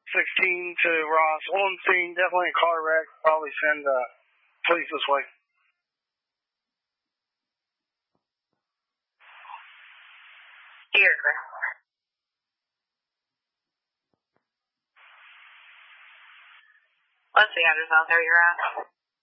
16 to Ross. On scene, definitely a car wreck. Probably send police this way. Here. What's the address out there you're at?